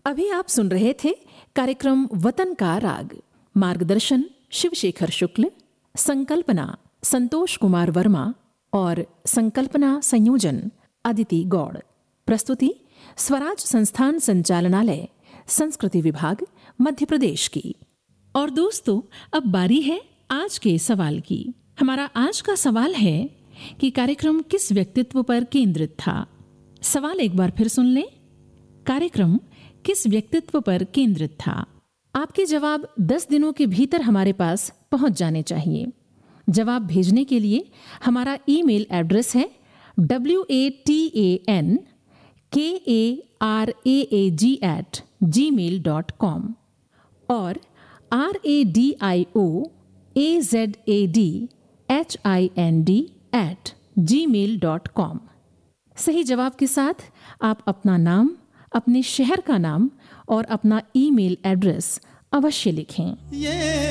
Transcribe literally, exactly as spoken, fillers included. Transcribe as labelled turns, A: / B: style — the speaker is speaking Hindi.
A: अभी आप सुन रहे थे कार्यक्रम वतन का राग। मार्गदर्शन शिवशेखर शुक्ल, संकल्पना संतोष कुमार वर्मा और संकल्पना संयोजन अदिति गौड़। प्रस्तुति स्वराज संस्थान संचालनालय, संस्कृति विभाग, मध्य प्रदेश की। और दोस्तों, अब बारी है आज के सवाल की। हमारा आज का सवाल है कि कार्यक्रम किस व्यक्तित्व पर केंद्रित था। सवाल एक बार फिर सुन लें। कार्यक्रम किस व्यक्तित्व पर केंद्रित था? आपके जवाब दस दिनों के भीतर हमारे पास पहुंच जाने चाहिए। जवाब भेजने के लिए हमारा ईमेल एड्रेस है W A T A N के A R A A ji eight ji mail dot com और R A D I O A Z A D H I N D eight ji mail dot com. सही जवाब के साथ आप अपना नाम, अपने शहर का नाम और अपना ईमेल एड्रेस अवश्य लिखें।